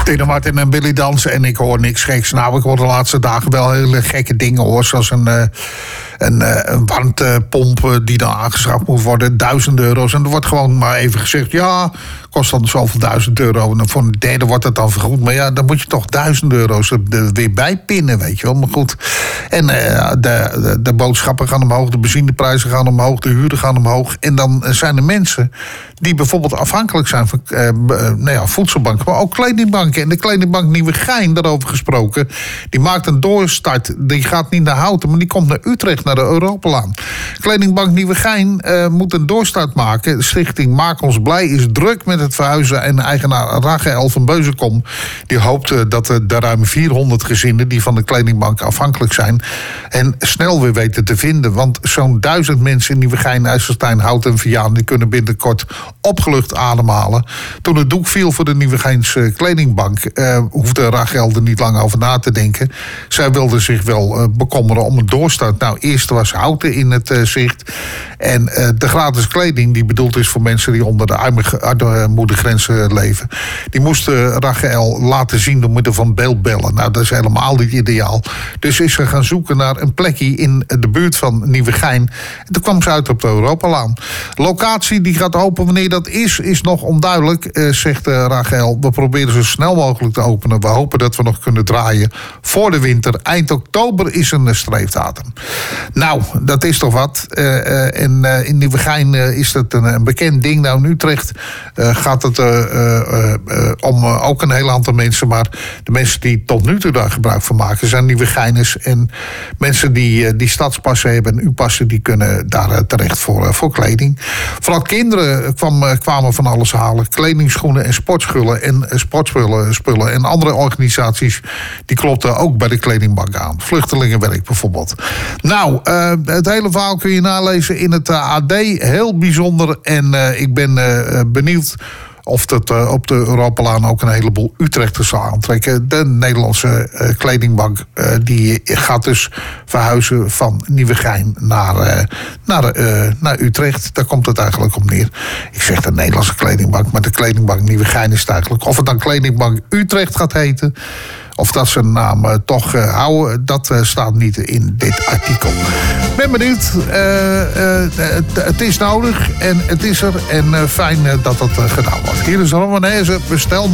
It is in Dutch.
Tine Martin en Billy dansen en ik hoor niks geks. Nou, ik hoor de laatste dagen wel hele gekke dingen hoor. Zoals een warmtepomp die dan aangeschaft moet worden. €1000. En er wordt gewoon maar even gezegd, ja, kost dan zoveel €1000. En voor een derde wordt het dan vergoed. Maar ja, dan moet je toch €1000 er weer bij pinnen, weet je wel. Maar goed. En de boodschappen gaan omhoog, de benzineprijzen gaan omhoog, de huren gaan omhoog. En dan zijn er mensen die bijvoorbeeld afhankelijk zijn van voedselbanken, maar ook kledingbanken. En de kledingbank Nieuwegein, daarover gesproken, die maakt een doorstart. Die gaat niet naar Houten, maar die komt naar Utrecht, naar de Europalaan. Kledingbank Nieuwegein moet een doorstart maken. Stichting Maak ons Blij is druk met het verhuizen. En eigenaar Rachel van Beuzenkom, die hoopt dat de ruim 400 gezinnen die van de kledingbank afhankelijk zijn en snel weer weten te vinden. Want zo'n 1000 mensen in Nieuwegein, IJsselstein, Houten en Vianen, die kunnen binnenkort opgelucht ademhalen. Toen het doek viel voor de Nieuwegeinse kledingbank, hoefde Rachel er niet lang over na te denken. Zij wilde zich wel bekommeren om een doorstart. Nou, eerst was Houten in het zicht. En de gratis kleding, die bedoeld is voor mensen die onder de armoedegrens leven, die moesten Rachel laten zien door middel van beeldbellen. Nou, dat is helemaal niet ideaal. Dus is ze gaan zoeken naar een plekje in de buurt van Nieuwegein. En toen kwam ze uit op de Europalaan. Locatie die gaat open, wanneer dat is nog onduidelijk, zegt Rachel. We proberen zo snel mogelijk te openen. We hopen dat we nog kunnen draaien voor de winter. Eind oktober is een streefdatum. Nou, dat is toch wat. In Nieuwegein is dat een bekend ding. Nou, in Utrecht gaat het om ook een heel aantal mensen. Maar de mensen die tot nu toe daar gebruik van maken zijn Nieuwegeiners. En mensen die stadspassen hebben en U-passen, die kunnen daar terecht voor kleding. Vooral kinderen kwamen van alles halen. Kledingschoenen en sportspullen en andere organisaties, die klopten ook bij de kledingbank aan. Vluchtelingenwerk bijvoorbeeld. Nou, het hele verhaal kun je nalezen in het AD. Heel bijzonder. En ik ben benieuwd of dat op de Europalaan ook een heleboel Utrechters zal aantrekken. De Nederlandse kledingbank die gaat dus verhuizen van Nieuwegein naar Utrecht. Daar komt het eigenlijk op neer. Ik zeg de Nederlandse kledingbank, maar de kledingbank Nieuwegein is het eigenlijk. Of het dan kledingbank Utrecht gaat heten, of dat ze een naam toch houden, dat staat niet in dit artikel. Ben benieuwd. Het is nodig en het is er. En fijn dat het gedaan wordt. Hier is Romanezen. Bestel